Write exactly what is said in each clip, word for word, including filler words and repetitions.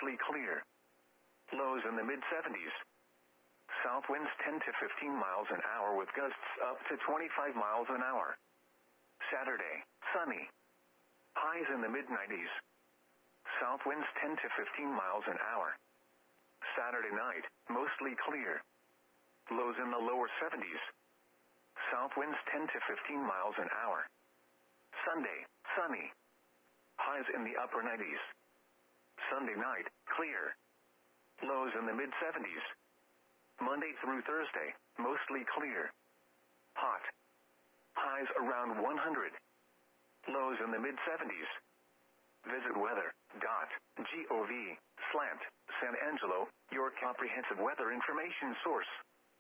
mostly clear. Lows in the mid seventies. South winds ten to fifteen miles an hour with gusts up to twenty-five miles an hour. Saturday, sunny. Highs in the mid nineties. South winds ten to fifteen miles an hour. Saturday night, mostly clear. Lows in the lower seventies. South winds ten to fifteen miles an hour. Sunday, sunny. Highs in the upper nineties. Sunday night, clear. Lows in the mid seventies. Monday through Thursday, mostly clear. Hot. Highs around one hundred. Lows in the mid seventies. Visit weather dot gov slant San Angelo, your comprehensive weather information source.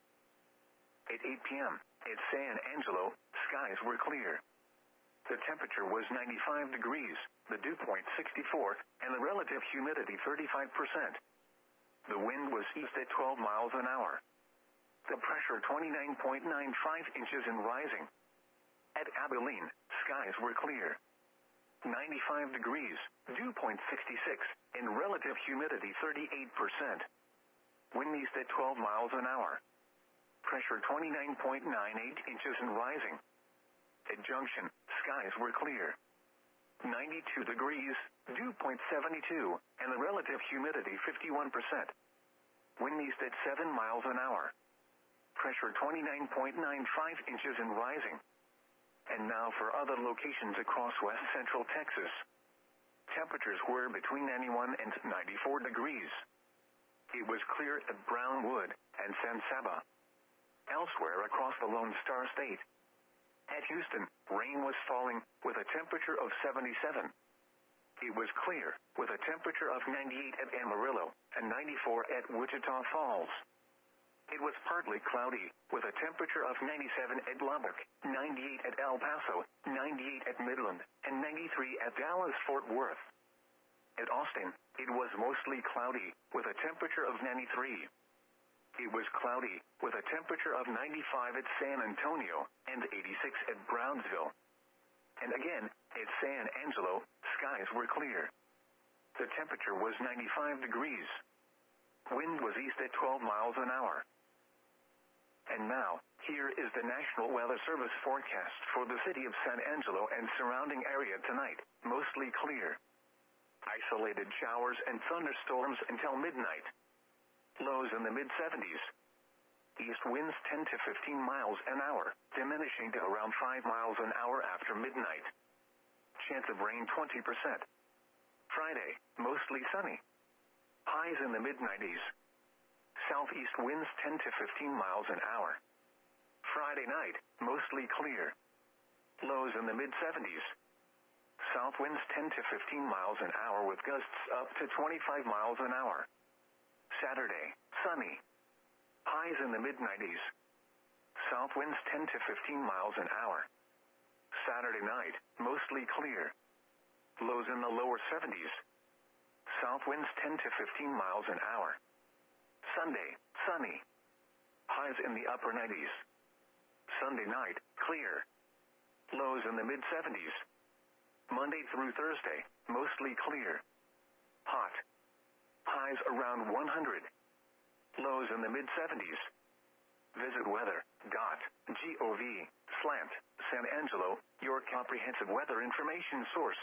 At eight p.m. at San Angelo, skies were clear. The temperature was ninety-five degrees, the dew point sixty-four, and the relative humidity thirty-five percent. The wind was east at twelve miles an hour. The pressure twenty-nine point nine five inches and rising. At Abilene, skies were clear. ninety-five degrees, dew point sixty-six, and relative humidity thirty-eight percent. Wind east at twelve miles an hour. Pressure twenty-nine point nine eight inches and rising. At Junction, skies were clear. ninety-two degrees, dew point seventy-two, and the relative humidity fifty-one percent. Wind east at seven miles an hour. Pressure twenty-nine point nine five inches and rising. And now for other locations across west central Texas. Temperatures were between ninety-one and ninety-four degrees. It was clear at Brownwood and San Saba. Elsewhere across the Lone Star State. At Houston, rain was falling with a temperature of seventy-seven. It was clear with a temperature of ninety-eight at Amarillo and ninety-four at Wichita Falls. It was partly cloudy with a temperature of ninety-seven at Lubbock, ninety-eight at El Paso, ninety-eight at Midland, and ninety-three at Dallas-Fort Worth. At Austin, it was mostly cloudy with a temperature of ninety-three. It was cloudy with a temperature of ninety-five at San Antonio and eighty-six at Brownsville. And again, at San Angelo, skies were clear. The temperature was ninety-five degrees. Wind was east at twelve miles an hour. And now, here is the National Weather Service forecast for the city of San Angelo and surrounding area tonight, mostly clear. Isolated showers and thunderstorms until midnight. Lows in the mid seventies. East winds ten to fifteen miles an hour, diminishing to around five miles an hour after midnight. Chance of rain twenty percent. Friday, mostly sunny. Highs in the mid nineties. Southeast winds ten to fifteen miles an hour. Friday night, mostly clear. Lows in the mid seventies. South winds ten to fifteen miles an hour with gusts up to twenty-five miles an hour. Saturday, sunny. Highs in the mid nineties. South winds ten to fifteen miles an hour. Saturday night, mostly clear. Lows in the lower seventies. South winds ten to fifteen miles an hour. Sunday, sunny. Highs in the upper nineties. Sunday night, clear. Lows in the mid seventies. Monday through Thursday, mostly clear. Hot. Highs around one hundred. Lows in the mid seventies. Visit weather dot gov slant San Angelo, your comprehensive weather information source.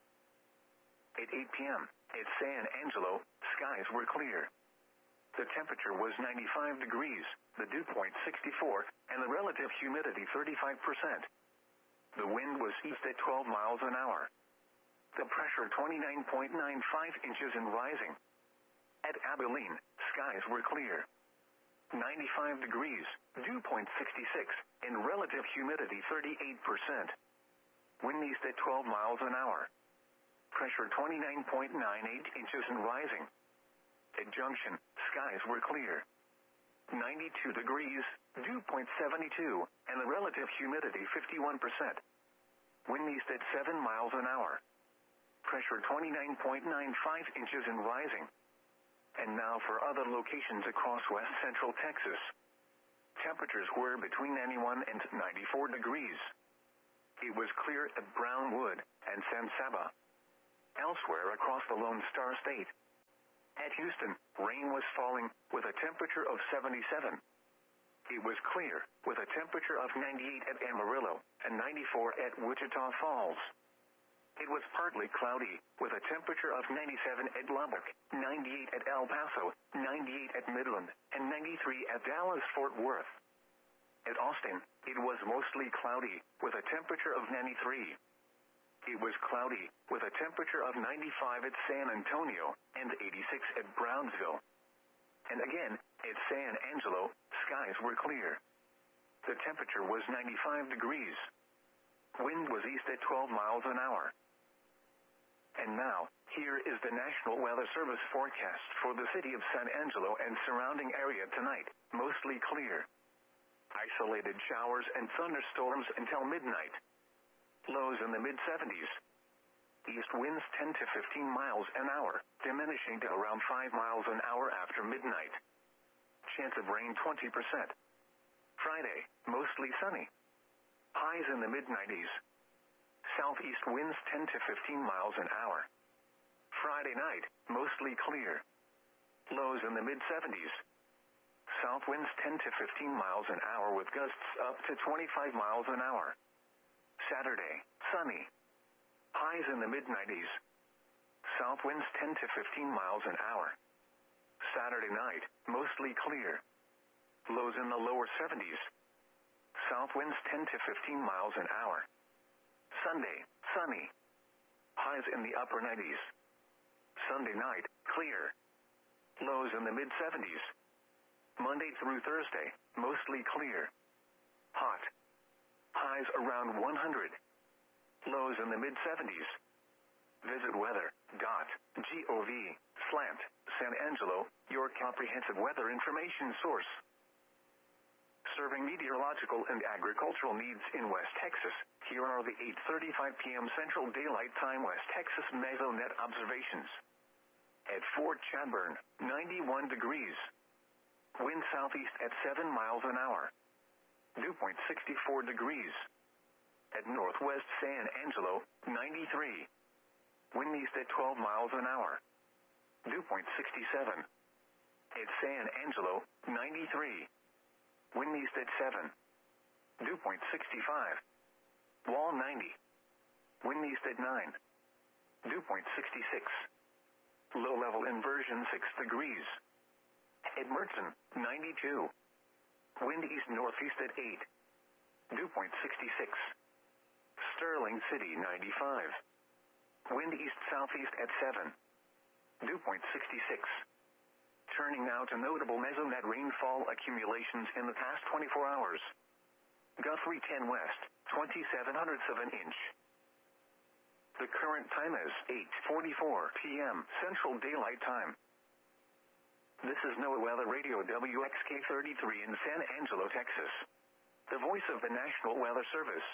At eight p.m. at San Angelo, skies were clear. The temperature was ninety-five degrees, the dew point sixty-four, and the relative humidity thirty-five percent. The wind was east at twelve miles an hour. The pressure twenty-nine point nine five inches and rising. At Abilene, skies were clear. ninety-five degrees, dew point sixty-six, and relative humidity thirty-eight percent. Wind east at twelve miles an hour. Pressure twenty-nine point nine eight inches and rising. At Junction, skies were clear. ninety-two degrees, dew point seventy-two, and the relative humidity fifty-one percent. Wind east at seven miles an hour. Pressure twenty-nine point nine five inches and rising. And now for other locations across west central Texas. Temperatures were between ninety-one and ninety-four degrees. It was clear at Brownwood and San Saba. Elsewhere across the Lone Star State. At Houston, rain was falling with a temperature of seventy-seven. It was clear with a temperature of ninety-eight at Amarillo and ninety-four at Wichita Falls. It was partly cloudy with a temperature of ninety-seven at Lubbock, ninety-eight at El Paso, ninety-eight at Midland, and ninety-three at Dallas-Fort Worth. At Austin, it was mostly cloudy with a temperature of ninety-three. It was cloudy with a temperature of ninety-five at San Antonio and eighty-six at Brownsville. And again, at San Angelo, skies were clear. The temperature was ninety-five degrees. Wind was east at twelve miles an hour. And now, here is the National Weather Service forecast for the city of San Angelo and surrounding area tonight. Mostly clear. Isolated showers and thunderstorms until midnight. Lows in the mid seventies. East winds ten to fifteen miles an hour, diminishing to around five miles an hour after midnight. Chance of rain twenty percent. Friday, mostly sunny. Highs in the mid nineties. Southeast winds ten to fifteen miles an hour. Friday night, mostly clear. Lows in the mid seventies. South winds ten to fifteen miles an hour with gusts up to twenty-five miles an hour. Saturday, sunny. Highs in the mid nineties. South winds ten to fifteen miles an hour. Saturday night, mostly clear. Lows in the lower seventies. South winds ten to fifteen miles an hour. Sunday, sunny. Highs in the upper nineties. Sunday night, clear. Lows in the mid seventies. Monday through Thursday, mostly clear. Hot. Highs around one hundred. Lows in the mid seventies. Visit weather dot gov slash San Angelo, your comprehensive weather information source. Serving meteorological and agricultural needs in West Texas, here are the eight thirty-five p m Central Daylight Time West Texas Mesonet observations. At Fort Chadbourne, ninety-one degrees. Wind southeast at seven miles an hour. Dew point sixty-four degrees. At Northwest San Angelo, ninety-three. Wind east at twelve miles an hour. Dew point sixty-seven. At San Angelo, ninety-three. Wind east at seven. Dew point sixty-five. Wall ninety. Wind east at nine. Dew point sixty-six. Low level inversion six degrees. At Mertzen, ninety-two. Wind east northeast at eight. Dew point sixty-six. Sterling City, ninety-five. Wind east southeast at seven. Dew point sixty-six. Turning now to notable Mesonet rainfall accumulations in the past twenty-four hours. Guthrie ten West, twenty-seven hundredths of an inch. The current time is eight forty-four p m Central Daylight Time. This is NOAA Weather Radio W X K thirty-three in San Angelo, Texas. The voice of the National Weather Service.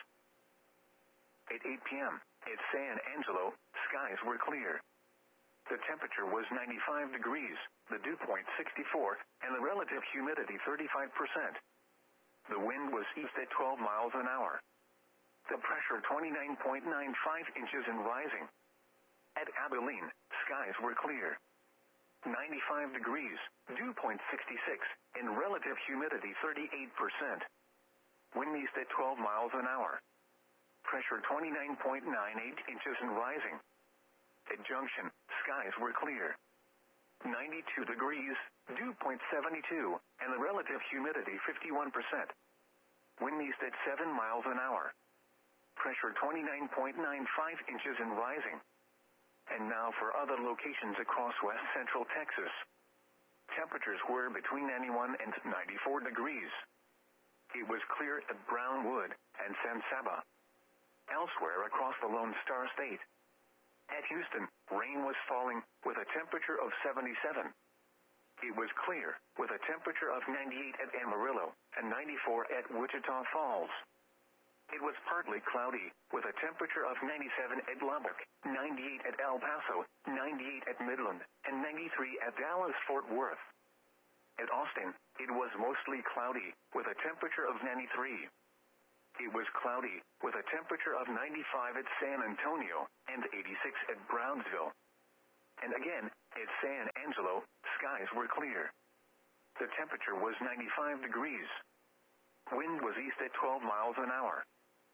At eight p m at San Angelo, skies were clear. The temperature was ninety-five degrees, the dew point sixty-four, and the relative humidity thirty-five percent. The wind was east at twelve miles an hour. The pressure twenty-nine point nine five inches and rising. At Abilene, skies were clear. ninety-five degrees, dew point sixty-six, and relative humidity thirty-eight percent. Wind east at twelve miles an hour. Pressure twenty-nine point nine eight inches and rising. At Junction, skies were clear. ninety-two degrees, dew point seventy-two, and the relative humidity fifty-one percent. Wind east at seven miles an hour. Pressure twenty-nine point nine five inches and rising. And now for other locations across west central Texas. Temperatures were between ninety-one and ninety-four degrees. It was clear at Brownwood and San Saba. Elsewhere across the Lone Star State. At Houston, rain was falling with a temperature of seventy-seven. It was clear with a temperature of ninety-eight at Amarillo and ninety-four at Wichita Falls. It was partly cloudy with a temperature of ninety-seven at Lubbock, ninety-eight at El Paso, ninety-eight at Midland, and ninety-three at Dallas-Fort Worth. At Austin, it was mostly cloudy with a temperature of ninety-three. It was cloudy with a temperature of ninety-five at San Antonio and eighty-six at Brownsville. And again, at San Angelo, were clear. The temperature was ninety-five degrees. Wind was east at twelve miles an hour.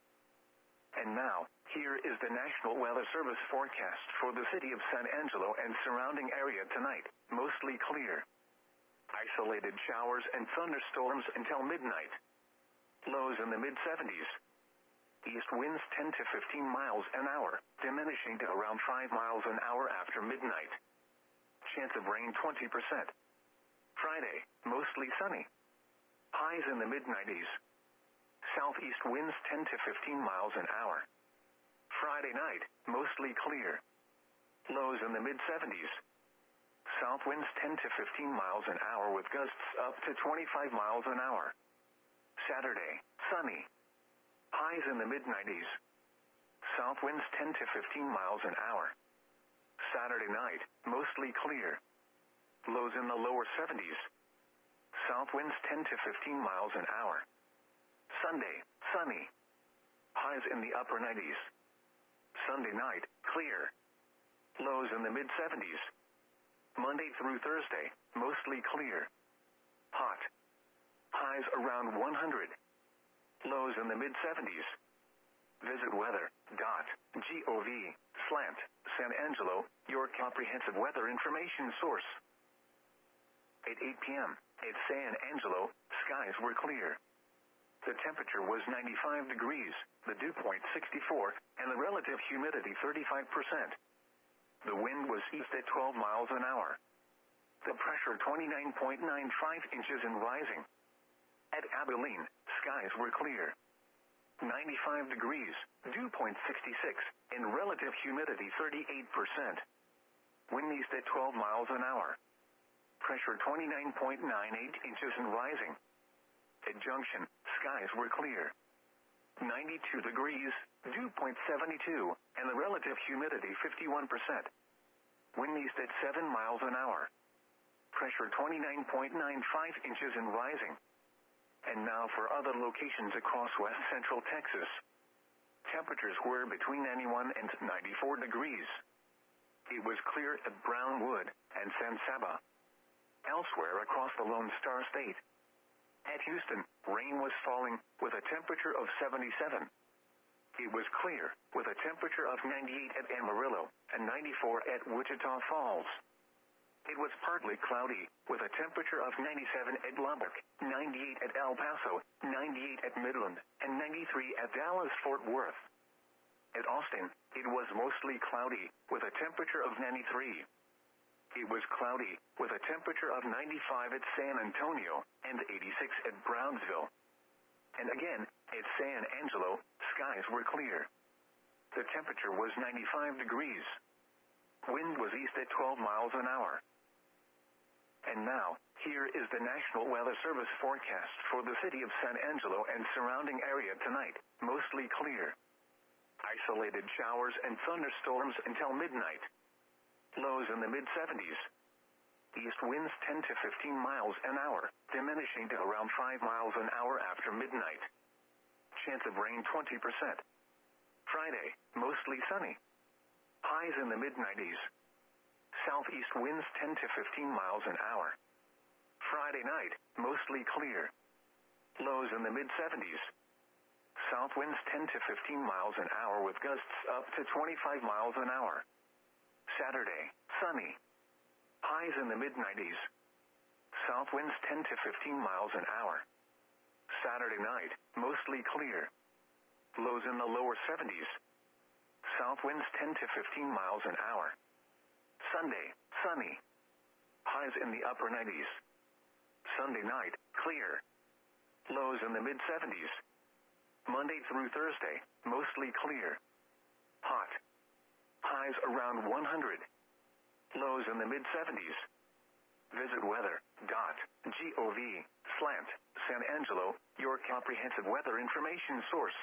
And now, here is the National Weather Service forecast for the city of San Angelo and surrounding area tonight. Mostly clear. Isolated showers and thunderstorms until midnight. Lows in the mid seventies. East winds ten to fifteen miles an hour, diminishing to around five miles an hour after midnight. Chance of rain twenty percent. Friday, mostly sunny. Highs in the mid nineties. Southeast winds ten to fifteen miles an hour. Friday night, mostly clear. Lows in the mid seventies. South winds ten to fifteen miles an hour with gusts up to twenty-five miles an hour. Saturday, sunny. Highs in the mid nineties. South winds ten to fifteen miles an hour. Saturday night, mostly clear. Lows in the lower seventies. South winds ten to fifteen miles an hour. Sunday, sunny. Highs in the upper nineties. Sunday night, clear. Lows in the mid seventies. Monday through Thursday, mostly clear. Hot. Highs around one hundred. Lows in the mid seventies. Visit weather dot gov slant San Angelo, your comprehensive weather information source. At eight p.m. at San Angelo, skies were clear. The temperature was ninety-five degrees, the dew point sixty-four, and the relative humidity thirty-five percent. The wind was east at twelve miles an hour. The pressure twenty-nine point nine five inches and rising. At Abilene, skies were clear. ninety-five degrees, dew point sixty-six, and relative humidity thirty-eight percent. Wind east at twelve miles an hour. Pressure twenty-nine point nine eight inches and rising. At Junction, skies were clear. ninety-two degrees, dew point seventy-two, and the relative humidity fifty-one percent. Wind east at seven miles an hour. Pressure twenty-nine point nine five inches and rising. And now for other locations across west central Texas. Temperatures were between ninety-one and ninety-four degrees. It was clear at Brownwood and San Saba. Elsewhere across the Lone Star State. At Houston, rain was falling with a temperature of seventy-seven. It was clear with a temperature of ninety-eight at Amarillo and ninety-four at Wichita Falls. It was partly cloudy with a temperature of ninety-seven at Lubbock, ninety-eight at El Paso, ninety-eight at Midland, and ninety-three at Dallas-Fort Worth. At Austin, it was mostly cloudy with a temperature of ninety-three. It was cloudy with a temperature of ninety-five at San Antonio and eighty-six at Brownsville. And again, at San Angelo, skies were clear. The temperature was ninety-five degrees. Wind was east at twelve miles an hour. And now, here is the National Weather Service forecast for the city of San Angelo and surrounding area tonight. Mostly clear. Isolated showers and thunderstorms until midnight. Lows in the mid seventies. East winds ten to fifteen miles an hour, diminishing to around five miles an hour after midnight. Chance of rain twenty percent. Friday, mostly sunny. Highs in the mid nineties. Southeast winds ten to fifteen miles an hour. Friday night, mostly clear. Lows in the mid seventies. South winds ten to fifteen miles an hour with gusts up to twenty-five miles an hour. Saturday, sunny. Highs in the mid nineties. South winds ten to fifteen miles an hour. Saturday night, mostly clear. Lows in the lower seventies. South winds ten to fifteen miles an hour. Sunday, sunny. Highs in the upper nineties. Sunday night, clear. Lows in the mid seventies. Monday through Thursday, mostly clear. Hot. Highs around one hundred. Lows in the mid seventies. Visit weather dot gov slant San Angelo, your comprehensive weather information source.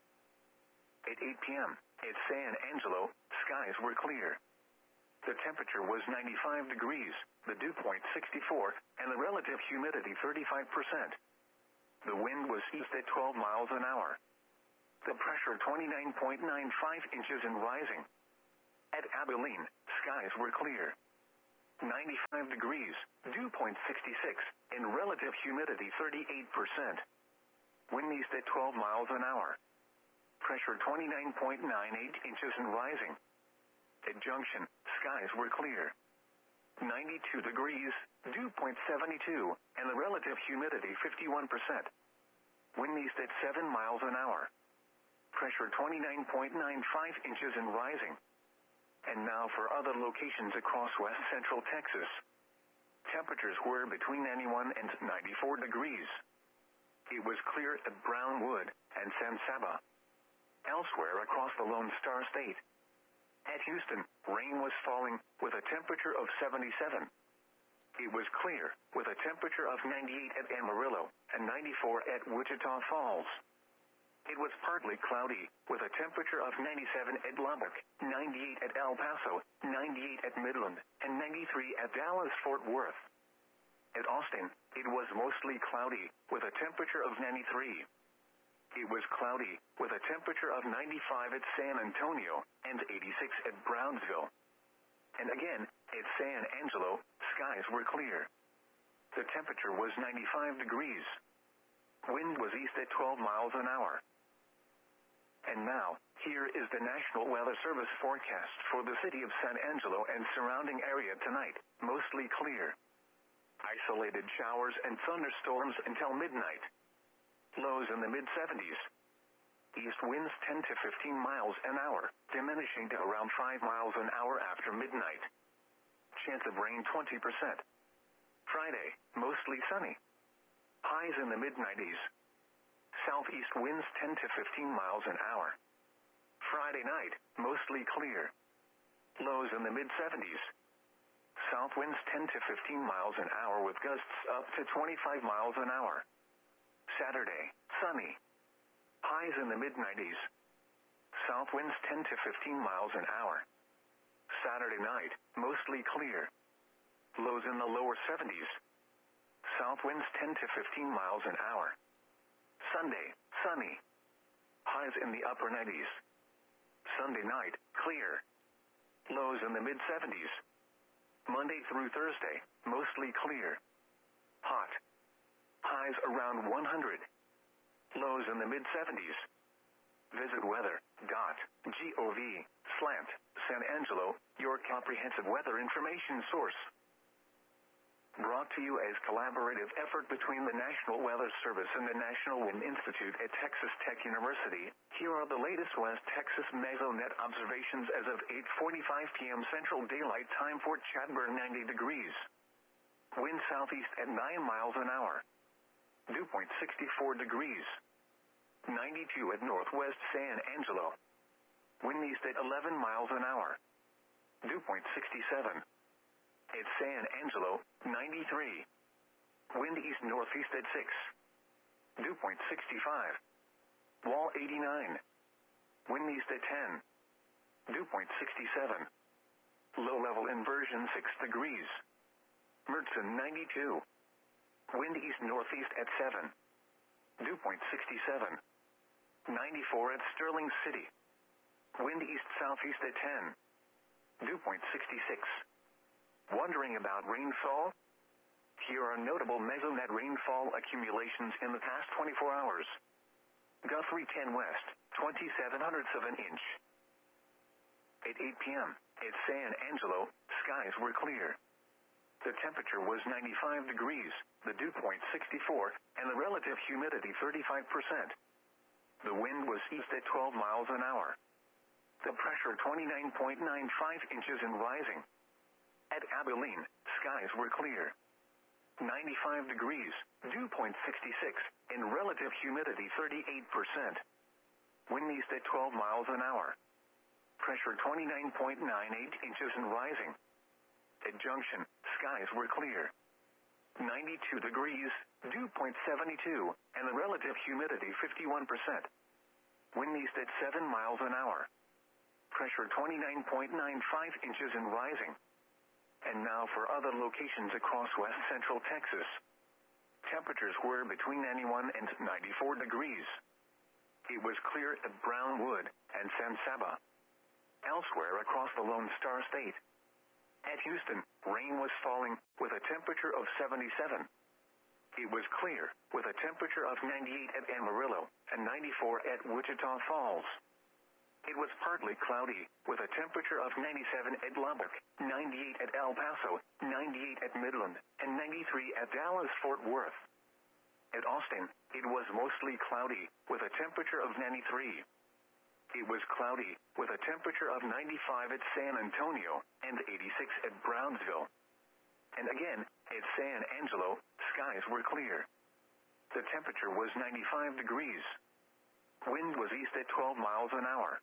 At eight p.m. at San Angelo, skies were clear. The temperature was ninety-five degrees, the dew point sixty-four, and the relative humidity thirty-five percent. The wind was east at twelve miles an hour. The pressure twenty-nine point nine five inches and rising. At Abilene, skies were clear. ninety-five degrees, dew point sixty-six, and relative humidity thirty-eight percent. Wind east at twelve miles an hour. Pressure twenty-nine point nine eight inches and rising. At Junction, skies were clear. ninety-two degrees, dew point seventy-two, and the relative humidity fifty-one percent. Wind east at seven miles an hour. Pressure twenty-nine point nine five inches and rising. And now for other locations across west central Texas. Temperatures were between ninety-one and ninety-four degrees. It was clear at Brownwood and San Saba. Elsewhere across the Lone Star State. At Houston, rain was falling with a temperature of seventy-seven. It was clear with a temperature of ninety-eight at Amarillo and ninety-four at Wichita Falls. It was partly cloudy with a temperature of ninety-seven at Lubbock, ninety-eight at El Paso, ninety-eight at Midland, and ninety-three at Dallas-Fort Worth. At Austin, it was mostly cloudy with a temperature of ninety-three. It was cloudy with a temperature of ninety-five at San Antonio and eighty-six at Brownsville. And again, at San Angelo, skies were clear. The temperature was ninety-five degrees. Wind was east at twelve miles an hour. And now, here is the National Weather Service forecast for the city of San Angelo and surrounding area tonight. Mostly clear. Isolated showers and thunderstorms until midnight. Lows in the mid seventies. East winds ten to fifteen miles an hour, diminishing to around five miles an hour after midnight. Chance of rain twenty percent. Friday, mostly sunny. Highs in the mid nineties. Southeast winds ten to fifteen miles an hour. Friday night, mostly clear. Lows in the mid seventies. South winds ten to fifteen miles an hour with gusts up to twenty-five miles an hour. Saturday, sunny. Highs in the mid nineties. South winds ten to fifteen miles an hour. Saturday night, mostly clear. Lows in the lower seventies. South winds ten to fifteen miles an hour. Sunday, sunny. Highs in the upper nineties. Sunday night, clear. Lows in the mid seventies. Monday through Thursday, mostly clear. Hot. Highs around one hundred. Lows in the mid seventies. Visit weather dot gov slant San Angelo, your comprehensive weather information source. Brought to you as collaborative effort between the National Weather Service and the National Wind Institute at Texas Tech University. Here are the latest West Texas mesonet observations as of eight forty-five p.m. Central Daylight Time for Chadbourn, ninety degrees. Wind southeast at nine miles an hour. Dew point sixty-four degrees. ninety-two at Northwest San Angelo. Wind east at eleven miles an hour. Dew point sixty-seven. At San Angelo, ninety-three. Wind east-northeast at six. Dew point sixty-five. Wall eighty-nine. Wind east at ten. Dew point sixty-seven. Low-level inversion six degrees. Mertzen, ninety-two. Wind east-northeast at seven. Dew point sixty-seven. ninety-four at Sterling City. Wind east-southeast at ten. Dew point sixty-six. Wondering about rainfall? Here are notable mesonet rainfall accumulations in the past twenty-four hours. Guthrie ten west, twenty-seven hundredths of an inch. At eight p.m., at San Angelo, skies were clear. The temperature was ninety-five degrees, the dew point sixty-four, and the relative humidity thirty-five percent. The wind was east at twelve miles an hour. The pressure twenty-nine point nine five inches and rising. At Abilene, skies were clear. ninety-five degrees, dew point sixty-six, and relative humidity thirty-eight percent. Wind east at twelve miles an hour. Pressure twenty-nine point nine eight inches and rising. At Junction, skies were clear. ninety-two degrees, dew point seventy-two, and the relative humidity fifty-one percent. Wind east at seven miles an hour. Pressure twenty-nine point nine five inches and rising. And now for other locations across west central Texas. Temperatures were between ninety-one and ninety-four degrees. It was clear at Brownwood and San Saba. Elsewhere across the Lone Star State. At Houston, rain was falling, with a temperature of seventy-seven. It was clear, with a temperature of ninety-eight at Amarillo, and ninety-four at Wichita Falls. It was partly cloudy, with a temperature of ninety-seven at Lubbock, ninety-eight at El Paso, ninety-eight at Midland, and ninety-three at Dallas-Fort Worth. At Austin, it was mostly cloudy, with a temperature of ninety-three. It was cloudy, with a temperature of ninety-five at San Antonio, and eighty-six at Brownsville. And again, at San Angelo, skies were clear. The temperature was ninety-five degrees. Wind was east at twelve miles an hour.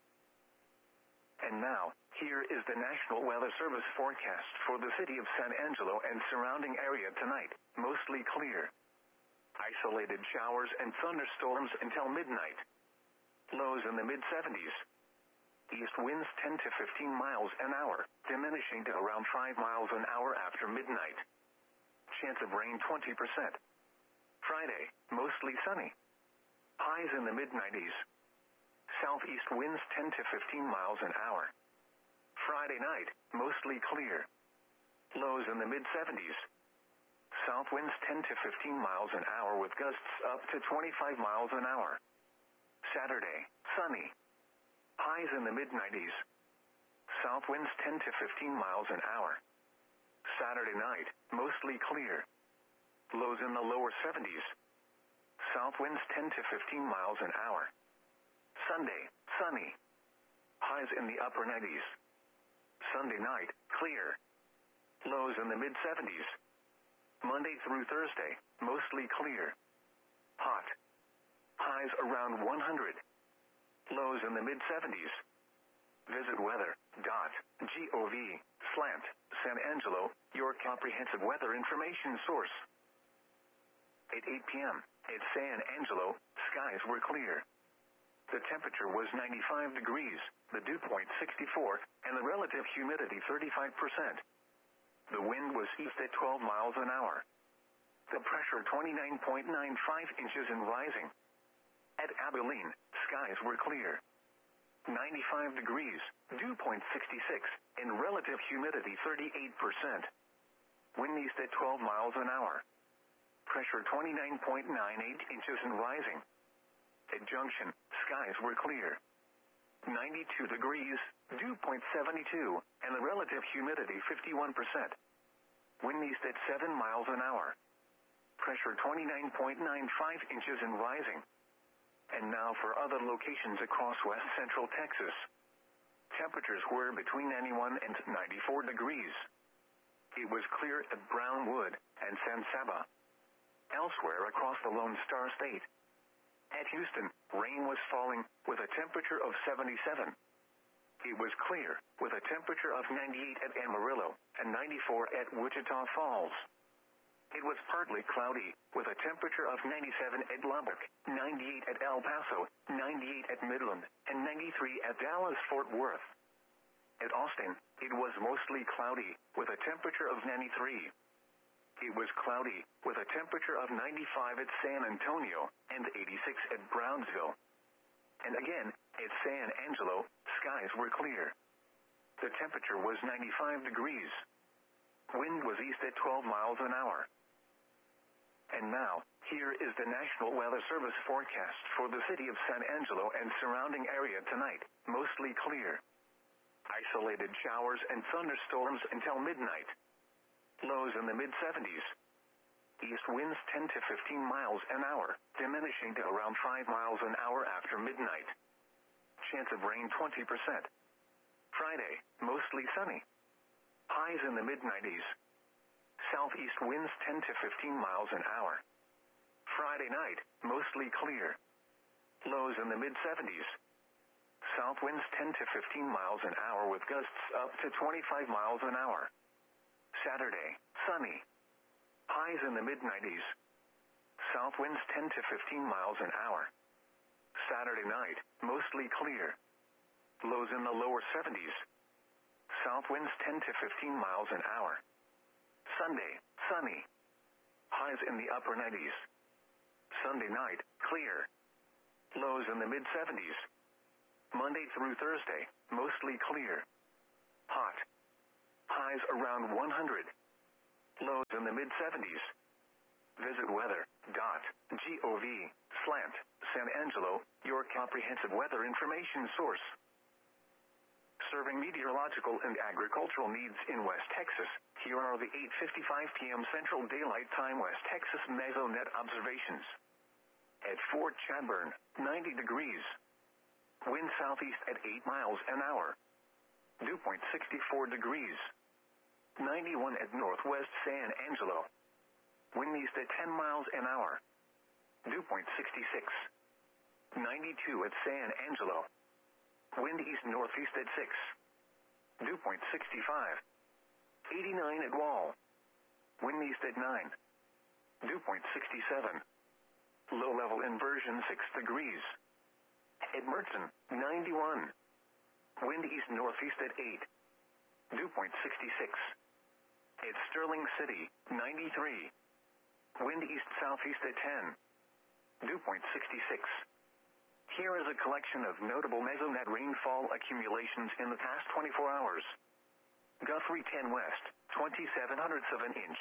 And now, here is the National Weather Service forecast for the city of San Angelo and surrounding area tonight, mostly clear. Isolated showers and thunderstorms until midnight. Lows in the mid seventies. East winds ten to fifteen miles an hour, diminishing to around five miles an hour after midnight. Chance of rain twenty percent. Friday, mostly sunny. Highs in the mid nineties. Southeast winds ten to fifteen miles an hour. Friday night, mostly clear. Lows in the mid seventies. South winds ten to fifteen miles an hour with gusts up to twenty-five miles an hour. Saturday, sunny. Highs in the mid nineties. South winds ten to fifteen miles an hour. Saturday night, mostly clear. Lows in the lower seventies. South winds ten to fifteen miles an hour. Sunday, sunny. Highs in the upper nineties. Sunday night, clear. Lows in the mid seventies. Monday through Thursday, mostly clear. Hot. Highs around one hundred. Lows in the mid seventies. Visit weather dot gov slant San Angelo, your comprehensive weather information source. At eight p.m. at San Angelo, skies were clear. The temperature was ninety-five degrees, the dew point sixty-four, and the relative humidity thirty-five percent. The wind was east at twelve miles an hour. The pressure twenty-nine point nine five inches and rising. At Abilene, skies were clear. ninety-five degrees, dew point sixty-six, and relative humidity thirty-eight percent. Wind east at twelve miles an hour. Pressure twenty-nine point nine eight inches and rising. At Junction, skies were clear. ninety-two degrees, dew point seventy-two, and the relative humidity fifty-one percent. Wind east at seven miles an hour. Pressure twenty-nine point nine five inches and rising. And now for other locations across west central Texas. Temperatures were between ninety-one and ninety-four degrees. It was clear at Brownwood and San Saba. Elsewhere across the Lone Star State. At Houston, rain was falling, with a temperature of seventy-seven. It was clear, with a temperature of ninety-eight at Amarillo, and ninety-four at Wichita Falls. It was partly cloudy, with a temperature of ninety-seven at Lubbock, ninety-eight at El Paso, ninety-eight at Midland, and ninety-three at Dallas-Fort Worth. At Austin, it was mostly cloudy, with a temperature of ninety-three. It was cloudy, with a temperature of ninety-five at San Antonio, and eighty-six at Brownsville. And again, at San Angelo, skies were clear. The temperature was ninety-five degrees. Wind was east at twelve miles an hour. And now, here is the National Weather Service forecast for the city of San Angelo and surrounding area tonight, mostly clear. Isolated showers and thunderstorms until midnight. Lows in the mid seventies. East winds ten to fifteen miles an hour, diminishing to around five miles an hour after midnight. Chance of rain twenty percent. Friday, mostly sunny. Highs in the mid nineties. Southeast winds ten to fifteen miles an hour. Friday night, mostly clear. Lows in the mid seventies. South winds ten to fifteen miles an hour with gusts up to twenty-five miles an hour. Saturday, sunny. Highs in the mid nineties. South winds ten to fifteen miles an hour. Saturday night, mostly clear. Lows in the lower seventies. South winds ten to fifteen miles an hour. Sunday, sunny. Highs in the upper nineties. Sunday night, clear. Lows in the mid seventies. Monday through Thursday, mostly clear. Hot. Highs highs around one hundred. Lows in the mid seventies. Visit weather.gov slant San Angelo, your comprehensive weather information source. Serving meteorological and agricultural needs in West Texas, here are the eight fifty-five p.m. Central Daylight Time West Texas Mesonet observations. At Fort Chadbourne, ninety degrees. Wind southeast at eight miles an hour. Dew point sixty-four degrees. ninety-one at Northwest San Angelo. Wind east at ten miles an hour. Dew point sixty-six. ninety-two at San Angelo. Wind east-northeast at six. Dew point sixty-five. eighty-nine at Wall. Wind east at nine. Dew point sixty-seven. Low-level inversion six degrees. At Mertzen, ninety-one. Wind east-northeast at eight. Dew point sixty-six. At Sterling City, ninety-three. Wind east-southeast at ten. Dew point sixty-six. Here is a collection of notable mesonet rainfall accumulations in the past twenty-four hours. Guthrie ten West, twenty-seven hundredths of an inch.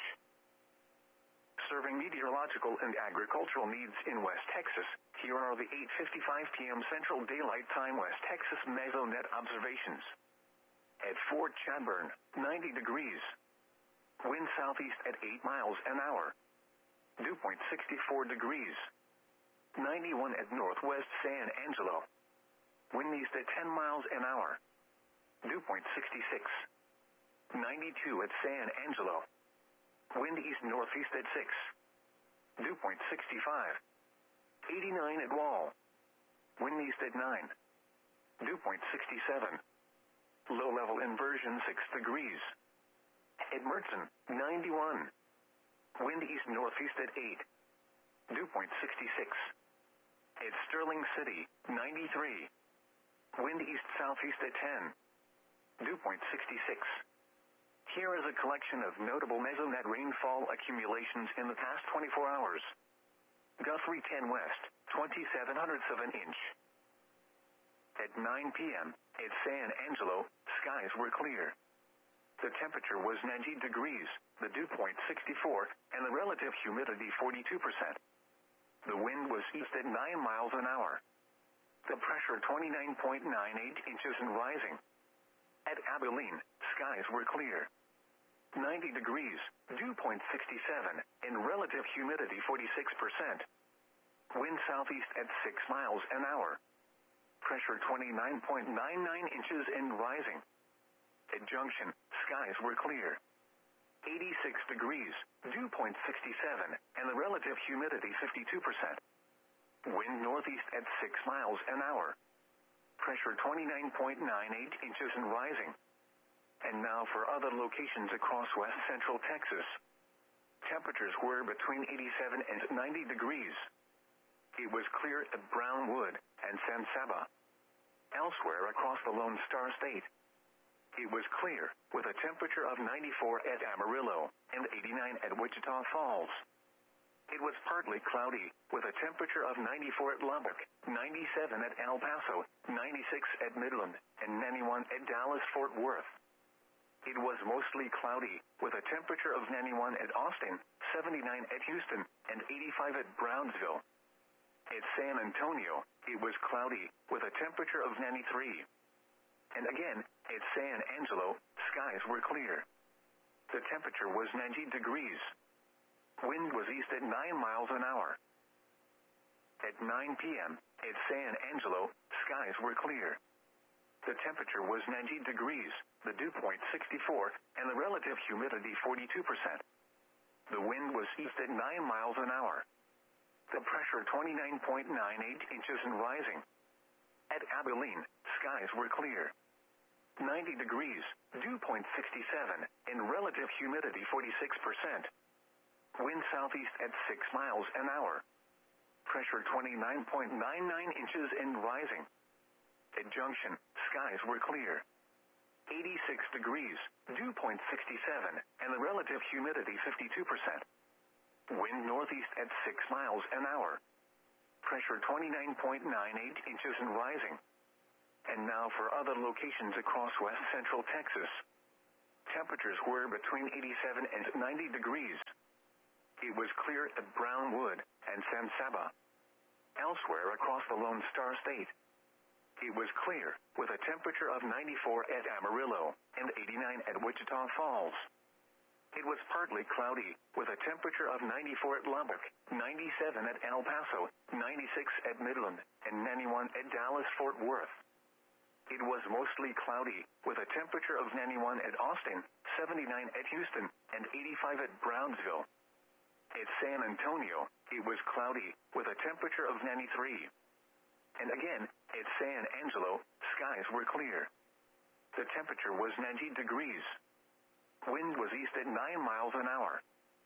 Serving meteorological and agricultural needs in West Texas, here are the eight fifty-five p.m. Central Daylight Time West Texas Mesonet observations. At Fort Chadbourne, ninety degrees. Wind southeast at eight miles an hour. Dew point sixty-four degrees. ninety-one at Northwest San Angelo. Wind east at ten miles an hour. Dew point sixty-six. ninety-two at San Angelo. Wind east-northeast at six. Dew point sixty-five. eighty-nine at Wall. Wind east at nine. Dew point sixty-seven. Low-level inversion six degrees. At Mertzen, ninety-one. Wind east-northeast at eight. Dew point sixty-six. At Sterling City, ninety-three. Wind east-southeast at ten. Dew point sixty-six. Here is a collection of notable mesonet rainfall accumulations in the past twenty-four hours. Guthrie ten West, twenty-seven hundredths of an inch. At nine p.m., at San Angelo, skies were clear. The temperature was ninety degrees, the dew point sixty-four, and the relative humidity forty-two percent. The wind was east at nine miles an hour. The pressure twenty-nine point nine eight inches and rising. At Abilene, skies were clear. ninety degrees, dew point sixty-seven, and relative humidity forty-six percent. Wind southeast at six miles an hour. Pressure twenty-nine point nine nine inches and rising. At Junction, skies were clear. eighty-six degrees, dew point sixty-seven, and the relative humidity fifty-two percent. Wind northeast at six miles an hour. Pressure twenty-nine point nine eight inches and rising. And now for other locations across west central Texas. Temperatures were between eighty-seven and ninety degrees. It was clear at Brownwood and San Saba. Elsewhere across the Lone Star State, it was clear, with a temperature of ninety-four at Amarillo and eighty-nine at Wichita Falls. It was partly cloudy, with a temperature of ninety-four at Lubbock, ninety-seven at El Paso, ninety-six at Midland, and ninety-one at Dallas-Fort Worth. It was mostly cloudy, with a temperature of ninety-one at Austin, seventy-nine at Houston, and eighty-five at Brownsville. At San Antonio, it was cloudy, with a temperature of ninety-three. And again, at San Angelo, skies were clear. The temperature was ninety degrees. Wind was east at nine miles an hour. At nine p.m., at San Angelo, skies were clear. The temperature was ninety degrees, the dew point sixty-four, and the relative humidity forty-two percent. The wind was east at nine miles an hour. The pressure twenty-nine point nine eight inches and rising. At Abilene, skies were clear. ninety degrees, dew point sixty-seven, and relative humidity forty-six percent. Wind southeast at six miles an hour. Pressure twenty-nine point nine nine inches and rising. At Junction, skies were clear. eighty-six degrees, dew point sixty-seven, and the relative humidity fifty-two percent. Wind northeast at six miles an hour. Pressure twenty-nine point nine eight inches and rising. And now for other locations across west central Texas. temperatures were between eighty-seven and ninety degrees. It was clear at Brownwood and San Saba. Elsewhere across the Lone Star State, it was clear, with a temperature of ninety-four at Amarillo and eighty-nine at Wichita Falls. It was partly cloudy, with a temperature of ninety-four at Lubbock, ninety-seven at El Paso, ninety-six at Midland, and ninety-one at Dallas-Fort Worth. It was mostly cloudy, with a temperature of ninety-one at Austin, seventy-nine at Houston, and eighty-five at Brownsville. At San Antonio, it was cloudy, with a temperature of ninety-three. And again, at San Angelo, skies were clear. The temperature was ninety degrees. Wind was east at nine miles an hour.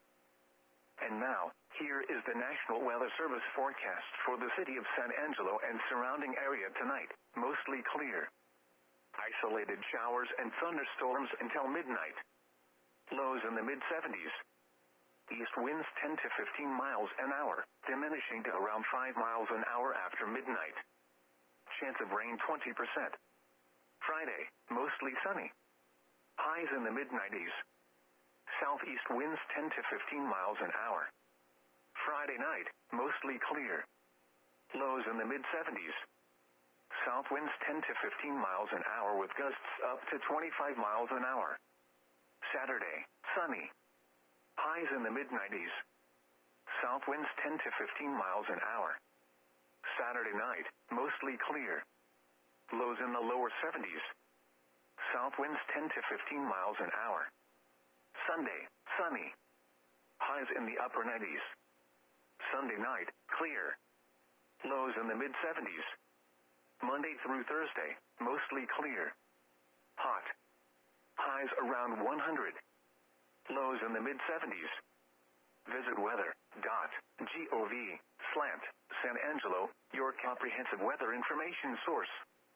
And now, here is the National Weather Service forecast for the city of San Angelo and surrounding area tonight. Mostly clear. Isolated showers and thunderstorms until midnight. Lows in the mid seventies. East winds ten to fifteen miles an hour, diminishing to around five miles an hour after midnight. Chance of rain twenty percent. Friday, mostly sunny. Highs in the mid nineties. Southeast winds ten to fifteen miles an hour. Friday night, mostly clear. Lows in the mid seventies. South winds ten to fifteen miles an hour with gusts up to twenty-five miles an hour. Saturday, sunny. Highs in the mid nineties. South winds ten to fifteen miles an hour. Saturday night, mostly clear. Lows in the lower seventies. South winds ten to fifteen miles an hour. Sunday, sunny. Highs in the upper nineties. Sunday night, clear. Lows in the mid seventies. Monday through Thursday, mostly clear. Hot. Highs around one hundred. Lows in the mid seventies. Visit weather dot gov slash San Angelo, your comprehensive weather information source.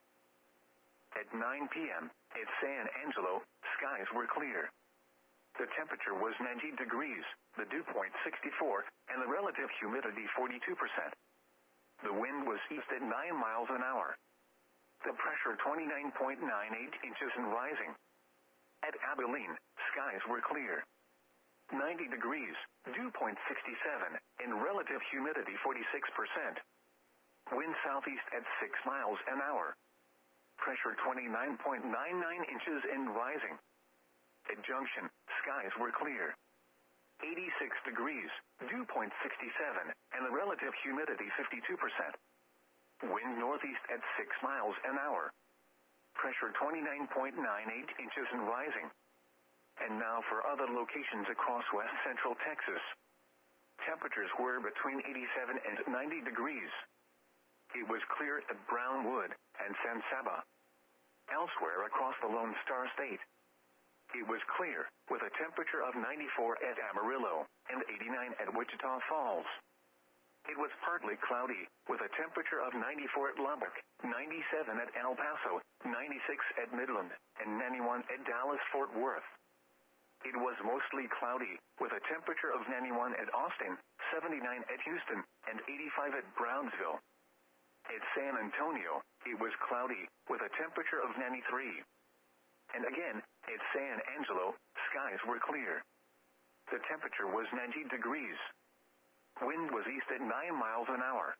At nine p.m. at San Angelo, skies were clear. The temperature was ninety degrees, the dew point sixty-four, and the relative humidity forty-two percent. The wind was east at nine miles an hour. The pressure twenty-nine point nine eight inches and rising. At Abilene, skies were clear. ninety degrees, dew point sixty-seven, and relative humidity forty-six percent. Wind southeast at six miles an hour. Pressure twenty-nine point nine nine inches and rising. At Junction, skies were clear. eighty-six degrees, dew point sixty-seven, and the relative humidity fifty-two percent. Wind northeast at six miles an hour. Pressure twenty-nine point nine eight inches and rising. And now for other locations across west central Texas. Temperatures were between eighty-seven and ninety degrees. It was clear at Brownwood and San Saba. Elsewhere across the Lone Star State, it was clear, with a temperature of ninety-four at Amarillo and eighty-nine at Wichita Falls. It was partly cloudy, with a temperature of ninety-four at Lubbock, ninety-seven at El Paso, ninety-six at Midland, and ninety-one at Dallas-Fort Worth. It was mostly cloudy, with a temperature of ninety-one at Austin, seventy-nine at Houston, and eighty-five at Brownsville. At San Antonio, it was cloudy, with a temperature of ninety-three. And again, at San Angelo, skies were clear. The temperature was ninety degrees. Wind was east at nine miles an hour.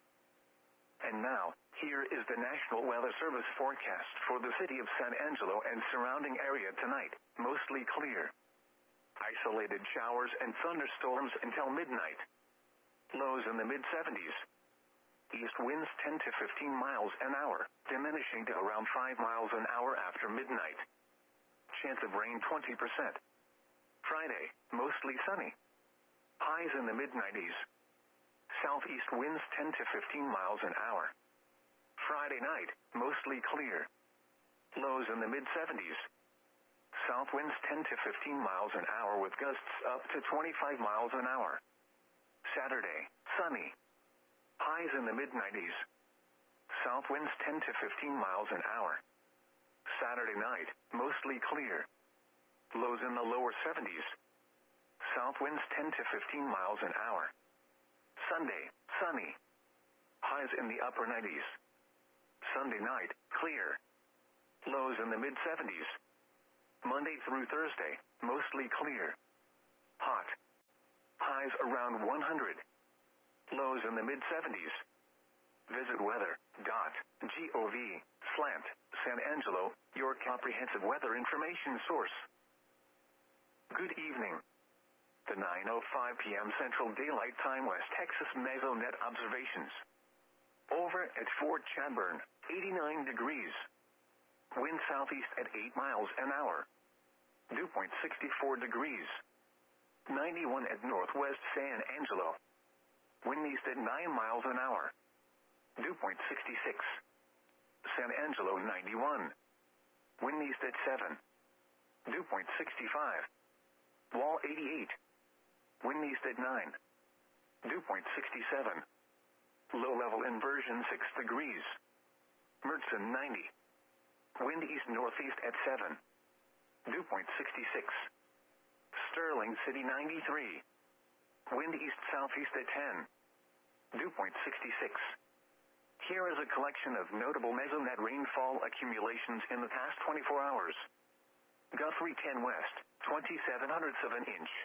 And now, here is the National Weather Service forecast for the city of San Angelo and surrounding area tonight. Mostly clear. Isolated showers and thunderstorms until midnight. Lows in the mid seventies. East winds ten to fifteen miles an hour, diminishing to around five miles an hour after midnight. Chance of rain twenty percent. Friday, mostly sunny. Highs in the mid nineties. Southeast winds ten to fifteen miles an hour. Friday night, mostly clear. Lows in the mid seventies. South winds ten to fifteen miles an hour with gusts up to twenty-five miles an hour. Saturday, sunny. Highs in the mid nineties. South winds ten to fifteen miles an hour. Saturday night, mostly clear. Lows in the lower seventies. South winds ten to fifteen miles an hour. Sunday, sunny. Highs in the upper nineties. Sunday night, clear. Lows in the mid seventies. Monday through Thursday, mostly clear. Hot. Highs around one hundred. Lows in the mid seventies. Visit weather dot gov slant San Angelo, your comprehensive weather information source. Good evening. The nine oh five p.m. Central Daylight Time West Texas Mesonet observations. Over at Fort Chadbourne, eighty-nine degrees. Wind southeast at eight miles an hour. Dew point sixty-four degrees. ninety-one at Northwest San Angelo. Wind east at nine miles an hour. Dew point sixty-six. San Angelo ninety-one. Wind east at seven. Dew point sixty-five. Wall eighty-eight. Wind east at nine. Dew point sixty-seven. Low level inversion six degrees. Mertzen ninety. Wind east northeast at seven. Dew point sixty-six. Sterling City ninety-three. Wind east southeast at ten. Dew point sixty-six. Here is a collection of notable Mesonet rainfall accumulations in the past twenty-four hours. Guthrie ten west, twenty-seven hundredths of an inch.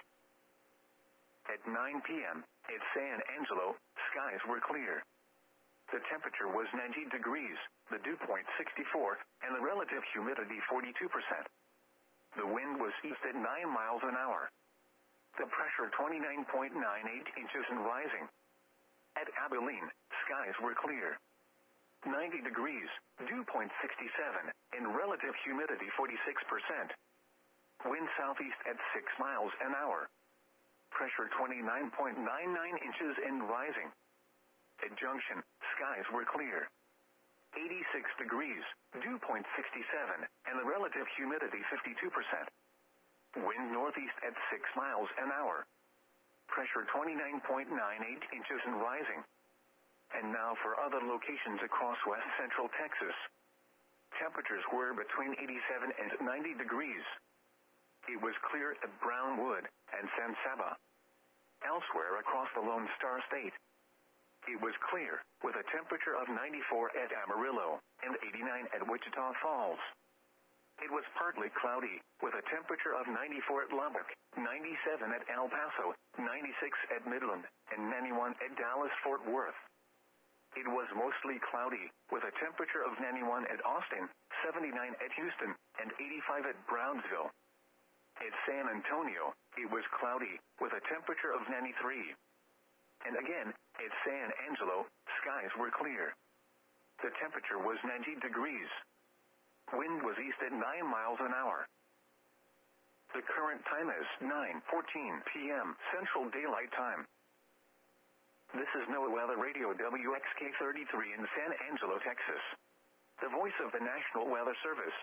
At nine p.m., at San Angelo, skies were clear. The temperature was ninety degrees, the dew point sixty-four, and the relative humidity forty-two percent. The wind was east at nine miles an hour. The pressure twenty-nine point nine eight inches and rising. At Abilene, skies were clear. ninety degrees, dew point sixty-seven, and relative humidity forty-six percent. Wind southeast at six miles an hour. Pressure twenty-nine point nine nine inches and rising. At Junction, skies were clear. eighty-six degrees, dew point sixty-seven, and the relative humidity fifty-two percent. Wind northeast at six miles an hour. Pressure twenty-nine point nine eight inches and rising. And now for other locations across west central Texas. Temperatures were between eighty-seven and ninety degrees. It was clear at Brownwood and San Saba. Elsewhere across the Lone Star State, it was clear, with a temperature of ninety-four at Amarillo and eighty-nine at Wichita Falls. It was partly cloudy, with a temperature of ninety-four at Lubbock, ninety-seven at El Paso, ninety-six at Midland, and ninety-one at Dallas-Fort Worth. It was mostly cloudy, with a temperature of ninety-one at Austin, seventy-nine at Houston, and eighty-five at Brownsville. At San Antonio, it was cloudy, with a temperature of ninety-three. And again, at San Angelo, skies were clear. The temperature was ninety degrees. Wind was east at nine miles an hour. The current time is nine fourteen p.m. Central Daylight Time. This is NOAA Weather Radio W X K thirty-three in San Angelo, Texas. The voice of the National Weather Service.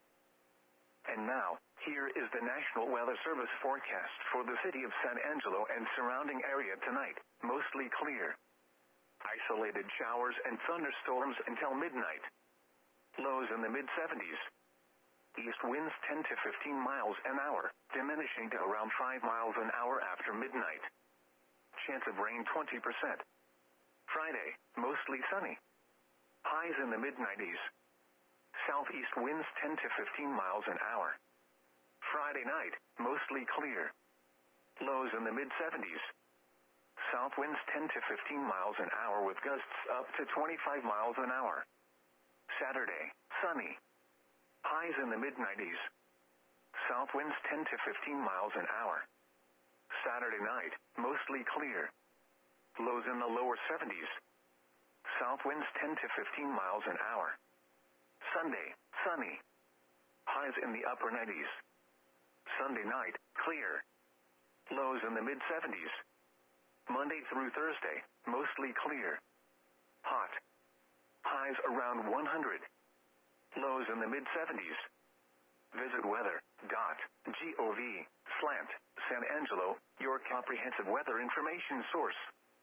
And now, here is the National Weather Service forecast for the city of San Angelo and surrounding area tonight, mostly clear. Isolated showers and thunderstorms until midnight. Lows in the mid seventies. East winds ten to fifteen miles an hour, diminishing to around five miles an hour after midnight. Chance of rain twenty percent. Friday, mostly sunny. Highs in the mid nineties. Southeast winds ten to fifteen miles an hour. Friday night, mostly clear. Lows in the mid seventies. South winds ten to fifteen miles an hour with gusts up to twenty-five miles an hour. Saturday, sunny. Highs in the mid nineties. South winds ten to fifteen miles an hour. Saturday night, mostly clear. Lows in the lower seventies. South winds ten to fifteen miles an hour. Sunday, sunny. Highs in the upper nineties. Sunday night, clear. Lows in the mid seventies. Monday through Thursday, mostly clear. Hot. Highs around one hundred. Lows in the mid seventies. Visit weather dot gov slant San Angelo, your comprehensive weather information source.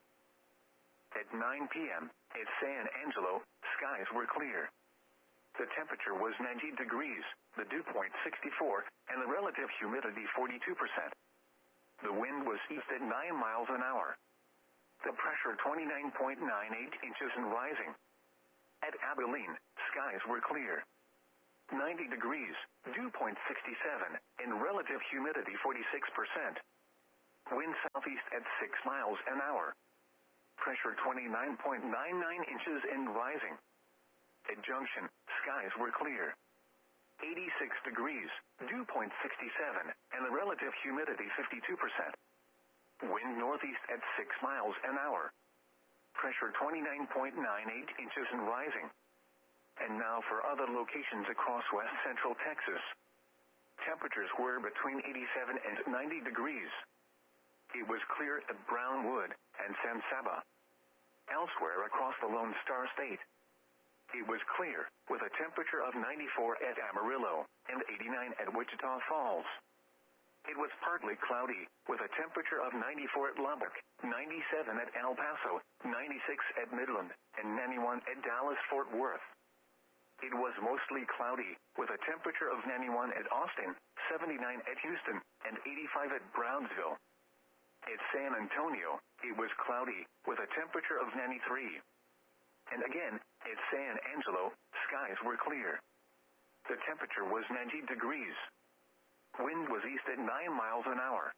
At nine p.m., at San Angelo, skies were clear. The temperature was ninety degrees, the dew point sixty-four, and the relative humidity forty-two percent. The wind was east at nine miles an hour. The pressure twenty-nine point nine eight inches and rising. At Abilene, skies were clear. ninety degrees, dew point sixty-seven, and relative humidity forty-six percent. Wind southeast at six miles an hour. Pressure twenty-nine point nine nine inches and rising. At Junction, skies were clear. eighty-six degrees, dew point sixty-seven, and the relative humidity fifty-two percent. Wind northeast at six miles an hour. Pressure twenty-nine point nine eight inches and rising. And now for other locations across west central Texas. Temperatures were between eighty-seven and ninety degrees. It was clear at Brownwood and San Saba. Elsewhere across the Lone Star State, it was clear, with a temperature of ninety-four at Amarillo and eighty-nine at Wichita Falls. It was partly cloudy, with a temperature of ninety-four at Lubbock, ninety-seven at El Paso, ninety-six at Midland, and ninety-one at Dallas-Fort Worth. It was mostly cloudy, with a temperature of ninety-one at Austin, seventy-nine at Houston, and eighty-five at Brownsville. At San Antonio, it was cloudy, with a temperature of ninety-three. And again, at San Angelo, skies were clear. The temperature was ninety degrees. Wind was east at nine miles an hour.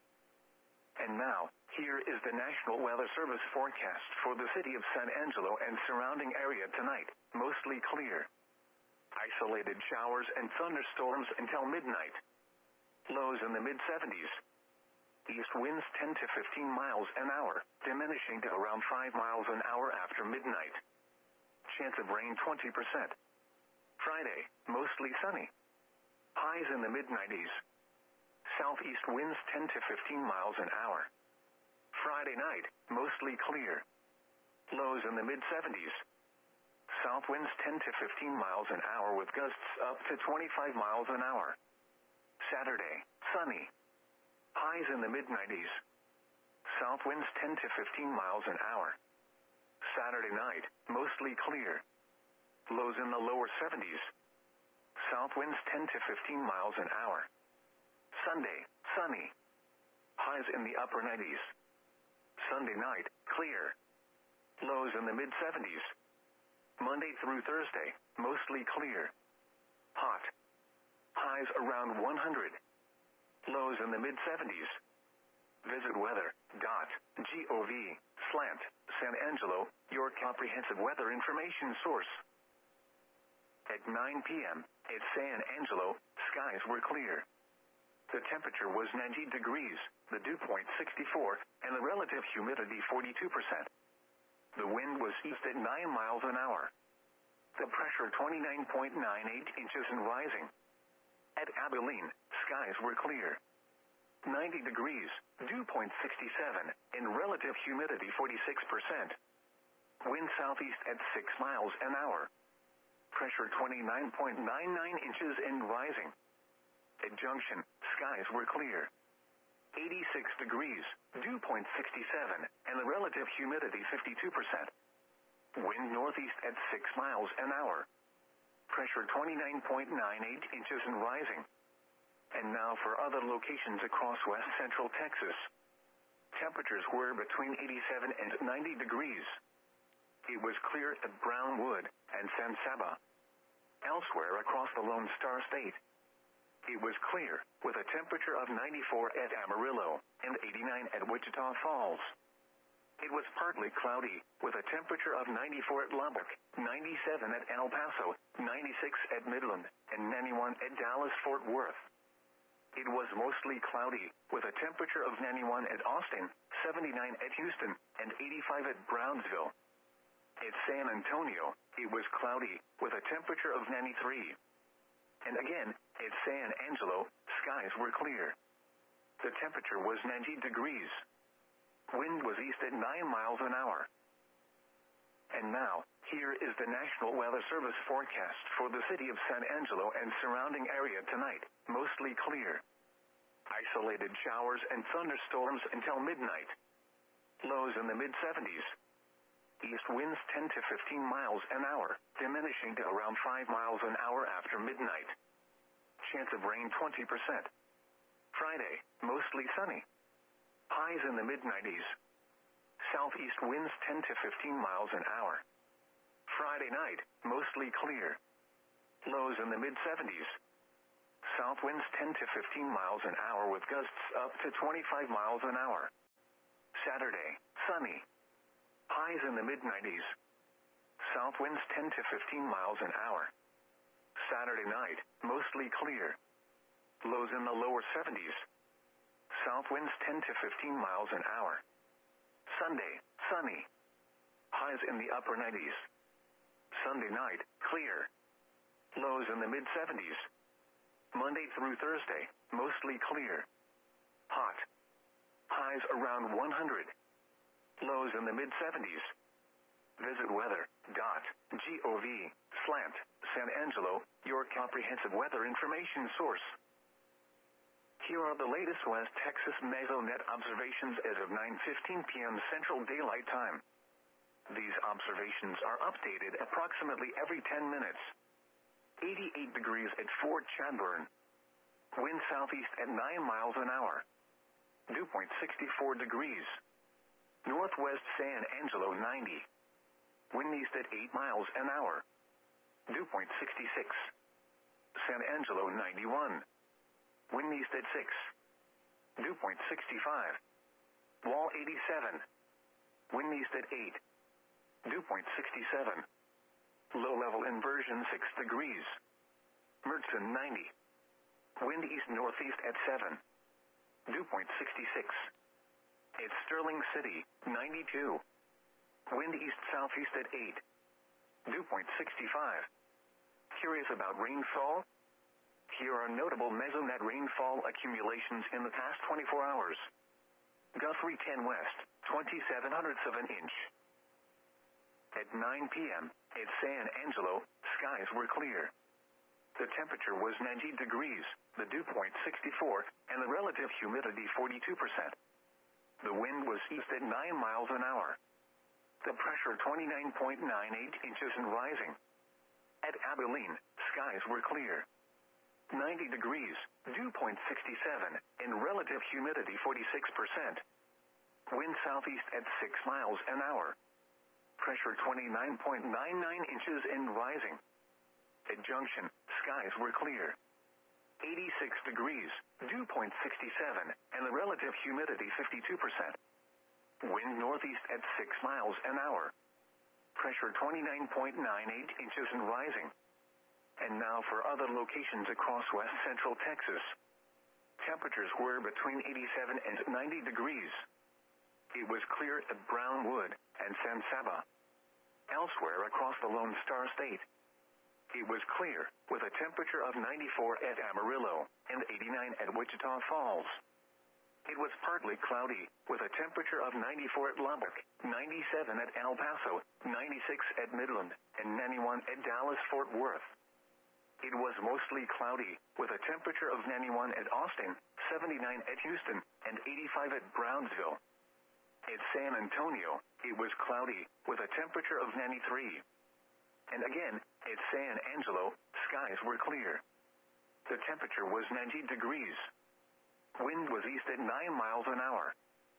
And now, here is the National Weather Service forecast for the city of San Angelo and surrounding area tonight. Mostly clear. Isolated showers and thunderstorms until midnight. Lows in the mid seventies. East winds ten to fifteen miles an hour, diminishing to around five miles an hour after midnight. Chance of rain twenty percent. Friday, mostly sunny. Highs in the mid nineties. Southeast winds ten to fifteen miles an hour. Friday night, mostly clear. Lows in the mid seventies. South winds ten to fifteen miles an hour with gusts up to twenty-five miles an hour. Saturday, sunny. Highs in the mid nineties. South winds ten to fifteen miles an hour. Saturday night, mostly clear. Lows in the lower seventies. South winds ten to fifteen miles an hour. Sunday, sunny. Highs in the upper nineties. Sunday night, clear. Lows in the mid seventies. Monday through Thursday, mostly clear. Hot. Highs around one hundred. Lows in the mid seventies. Visit weather dot gov slash San Angelo, your comprehensive weather information source. At nine p.m. at San Angelo, skies were clear. The temperature was ninety degrees, the dew point sixty-four, and the relative humidity forty-two percent. The wind was east at nine miles an hour. The pressure twenty-nine point nine eight inches and rising. At Abilene, skies were clear. ninety degrees, dew point sixty-seven, and relative humidity forty-six percent. Wind southeast at six miles an hour. Pressure twenty-nine point nine nine inches and rising. At Junction, skies were clear. eighty-six degrees, dew point sixty-seven, and the relative humidity fifty-two percent. Wind northeast at six miles an hour. Pressure twenty-nine point nine eight inches and rising. And now for other locations across west central Texas. Temperatures were between eighty-seven and ninety degrees. It was clear at Brownwood and San Saba. Elsewhere across the Lone Star State, it was clear, with a temperature of ninety-four at Amarillo and eighty-nine at Wichita Falls. It was partly cloudy, with a temperature of ninety-four at Lubbock, ninety-seven at El Paso, ninety-six at Midland, and ninety-one at Dallas-Fort Worth. It was mostly cloudy, with a temperature of ninety-one at Austin, seventy-nine at Houston, and eighty-five at Brownsville. At San Antonio, it was cloudy, with a temperature of ninety-three. And again, at San Angelo, skies were clear. The temperature was ninety degrees. Wind was east at nine miles an hour. And now, here is the National Weather Service forecast for the city of San Angelo and surrounding area tonight. Mostly clear. Isolated showers and thunderstorms until midnight. Lows in the mid seventies. East winds ten to fifteen miles an hour, diminishing to around five miles an hour after midnight. Chance of rain twenty percent. Friday, mostly sunny. Highs in the mid nineties. Southeast winds ten to fifteen miles an hour. Friday night, mostly clear. Lows in the mid seventies. South winds ten to fifteen miles an hour with gusts up to twenty-five miles an hour. Saturday, sunny. Highs in the mid nineties. South winds ten to fifteen miles an hour. Saturday night, mostly clear. Lows in the lower seventies. South winds ten to fifteen miles an hour. Sunday, sunny. Highs in the upper nineties. Sunday night, clear. Lows in the mid seventies. Monday through Thursday, mostly clear. Hot. Highs around one hundred. Lows in the mid seventies. Visit weather dot gov slant San Angelo, your comprehensive weather information source. Here are the latest West Texas Mesonet observations as of nine fifteen p.m. Central Daylight Time. These observations are updated approximately every ten minutes. eighty-eight degrees at Fort Chadbourne. Wind southeast at nine miles an hour. Dew point sixty-four degrees. Northwest San Angelo ninety. Wind east at eight miles an hour. Dew point sixty-six. San Angelo ninety-one. Wind east at six. Dew point sixty-five. Wall eighty-seven. Wind east at eight. Dew point sixty-seven. Low level inversion six degrees. Mertzen ninety. Wind east northeast at seven. Dew point sixty-six. At Sterling City, ninety-two. Wind east southeast at eight. Dew point sixty-five. Curious about rainfall? Here are notable Mesonet rainfall accumulations in the past twenty-four hours. Guthrie ten west, twenty-seven hundredths of an inch. At nine p.m., at San Angelo, skies were clear. The temperature was ninety degrees, the dew point sixty-four, and the relative humidity forty-two percent. The wind was east at nine miles an hour. The pressure twenty-nine point nine eight inches and rising. At Abilene, skies were clear. ninety degrees, dew point sixty-seven, and relative humidity forty-six percent. Wind southeast at six miles an hour. Pressure twenty-nine point nine nine inches and rising. At Junction, skies were clear. eighty-six degrees, dew point sixty-seven, and the relative humidity fifty-two percent. Wind northeast at six miles an hour. Pressure twenty-nine point nine eight inches and rising. And now for other locations across west central Texas. Temperatures were between eighty-seven and ninety degrees. It was clear at Brownwood and San Saba. Elsewhere across the Lone Star State, it was clear, with a temperature of ninety-four at Amarillo and eighty-nine at Wichita Falls. It was partly cloudy, with a temperature of ninety-four at Lubbock, ninety-seven at El Paso, ninety-six at Midland, and ninety-one at Dallas-Fort Worth. It was mostly cloudy, with a temperature of ninety-one at Austin, seventy-nine at Houston, and eighty-five at Brownsville. At San Antonio, it was cloudy, with a temperature of ninety-three. And again, at San Angelo, skies were clear. The temperature was ninety degrees. Wind was east at nine miles an hour.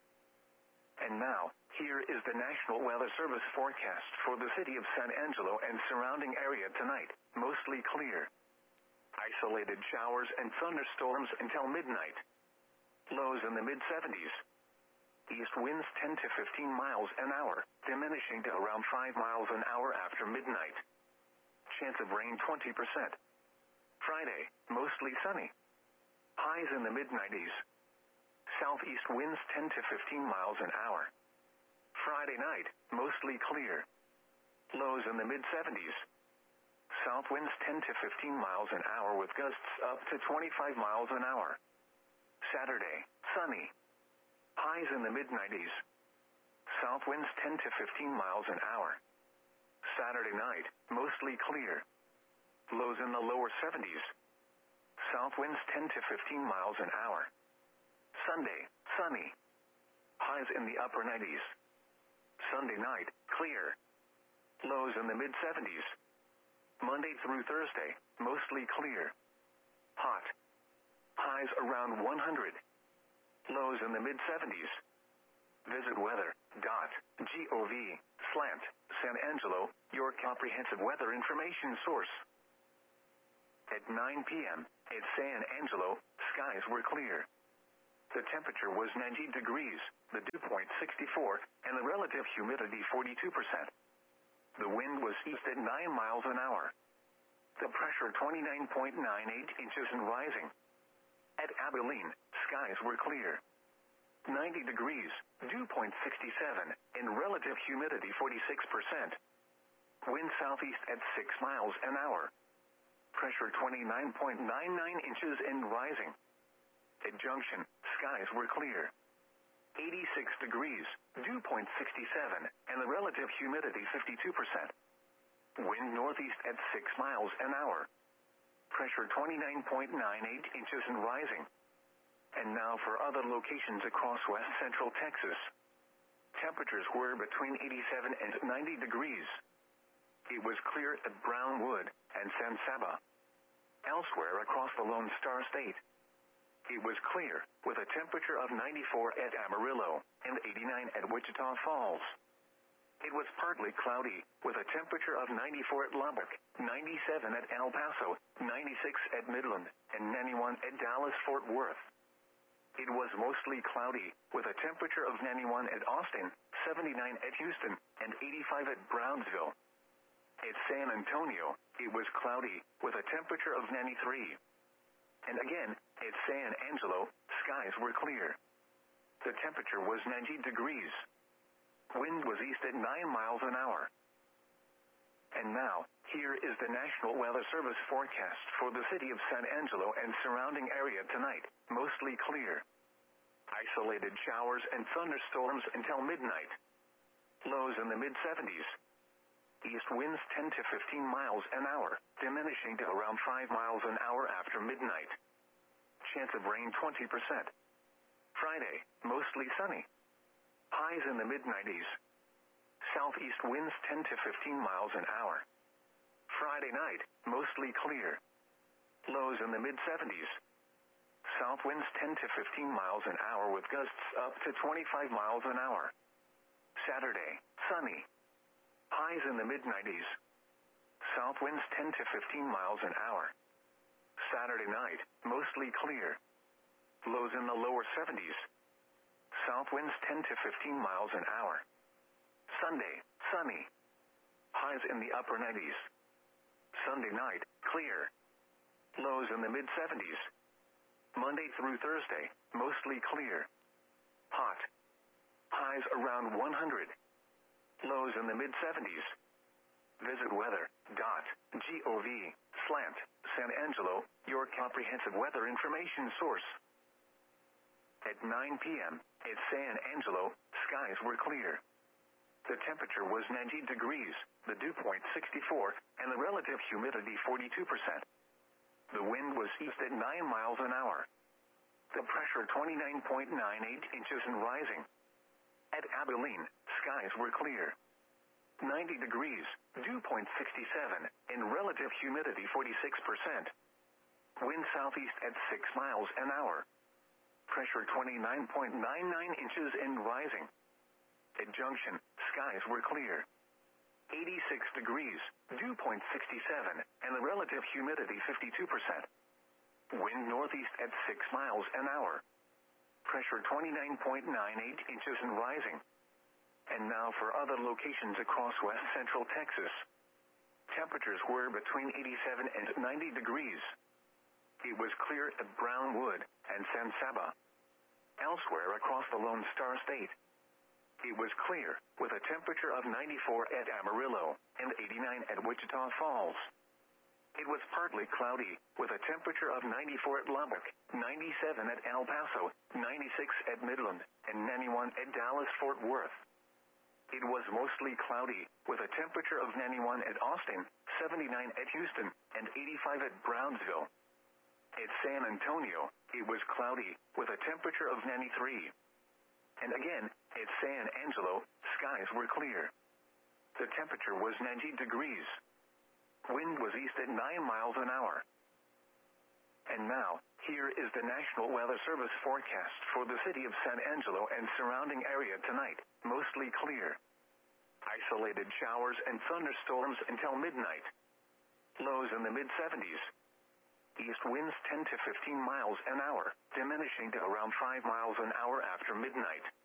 And now, here is the National Weather Service forecast for the city of San Angelo and surrounding area tonight, mostly clear. Isolated showers and thunderstorms until midnight. Lows in the mid seventies. East winds ten to fifteen miles an hour, diminishing to around five miles an hour after midnight. Chance of rain twenty percent. Friday, mostly sunny. Highs in the mid nineties. Southeast winds ten to fifteen miles an hour. Friday night, mostly clear. Lows in the mid seventies. South winds ten to fifteen miles an hour with gusts up to twenty-five miles an hour. Saturday, sunny. Highs in the mid nineties. South winds ten to fifteen miles an hour. Saturday night, mostly clear. Lows in the lower seventies. South winds ten to fifteen miles an hour. Sunday, sunny. Highs in the upper nineties. Sunday night, clear. Lows in the mid seventies. Monday through Thursday, mostly clear. Hot. Highs around one hundred. Lows in the mid seventies. Visit weather dot gov slant San Angelo, your comprehensive weather information source. At nine p.m. at San Angelo, skies were clear. The temperature was ninety degrees, the dew point sixty-four, and the relative humidity forty-two percent. The wind was east at nine miles an hour. The pressure twenty-nine point nine eight inches and rising. At Abilene, skies were clear. ninety degrees, dew point sixty-seven, and relative humidity forty-six percent. Wind southeast at six miles an hour. Pressure twenty-nine point nine nine inches and rising. At Junction, skies were clear. eighty-six degrees, dew point sixty-seven, and the relative humidity fifty-two percent. Wind northeast at six miles an hour. Pressure twenty-nine point nine eight inches and rising. And now for other locations across west central Texas. Temperatures were between eighty-seven and ninety degrees. It was clear at Brownwood and San Saba. Elsewhere across the Lone Star State, it was clear, with a temperature of ninety-four at Amarillo and eighty-nine at Wichita Falls. It was partly cloudy, with a temperature of ninety-four at Lubbock, ninety-seven at El Paso, ninety-six at Midland, and ninety-one at Dallas-Fort Worth. It was mostly cloudy, with a temperature of ninety-one at Austin, seventy-nine at Houston, and eighty-five at Brownsville. At San Antonio, it was cloudy, with a temperature of ninety-three. And again, at San Angelo, skies were clear. The temperature was ninety degrees. Wind was east at nine miles an hour. And now, here is the National Weather Service forecast for the city of San Angelo and surrounding area tonight, mostly clear. Isolated showers and thunderstorms until midnight. Lows in the mid seventies. East winds ten to fifteen miles an hour, diminishing to around five miles an hour after midnight. Chance of rain twenty percent. Friday, mostly sunny. Highs in the mid nineties. Southeast winds ten to fifteen miles an hour. Friday night, mostly clear. Lows in the mid seventies. South winds ten to fifteen miles an hour with gusts up to twenty-five miles an hour. Saturday, sunny. Highs in the mid nineties. South winds ten to fifteen miles an hour. Saturday night, mostly clear. Lows in the lower seventies. South winds ten to fifteen miles an hour. Sunday, sunny. Highs in the upper nineties. Sunday night, clear. Lows in the mid seventies. Monday through Thursday, mostly clear. Hot. Highs around one hundred. Lows in the mid seventies. Visit weather dot gov slant San Angelo, your comprehensive weather information source. At nine p.m. at San Angelo, skies were clear. The temperature was ninety degrees, the dew point sixty-four, and the relative humidity forty-two percent. The wind was east at nine miles an hour. The pressure twenty-nine point nine eight inches and rising. At Abilene, skies were clear. ninety degrees, dew point sixty-seven, and relative humidity forty-six percent. Wind southeast at six miles an hour. Pressure twenty-nine point nine nine inches and rising. At Junction, skies were clear. eighty-six degrees, dew point sixty-seven, and the relative humidity fifty-two percent. Wind northeast at six miles an hour. Pressure twenty-nine point nine eight inches and rising. And now for other locations across west central Texas. Temperatures were between eighty-seven and ninety degrees. It was clear at Brownwood and San Saba. Elsewhere across the Lone Star State, it was clear, with a temperature of ninety-four at Amarillo and eighty-nine at Wichita Falls. It was partly cloudy, with a temperature of ninety-four at Lubbock, ninety-seven at El Paso, ninety-six at Midland, and ninety-one at Dallas-Fort Worth. It was mostly cloudy, with a temperature of ninety-one at Austin, seventy-nine at Houston, and eighty-five at Brownsville. At San Antonio, it was cloudy, with a temperature of ninety-three. And again, at San Angelo, skies were clear. The temperature was ninety degrees. Wind was east at nine miles an hour. And now, here is the National Weather Service forecast for the city of San Angelo and surrounding area tonight, mostly clear. Isolated showers and thunderstorms until midnight. Lows in the mid seventies. southeast winds ten to fifteen miles an hour, diminishing to around five miles an hour after midnight.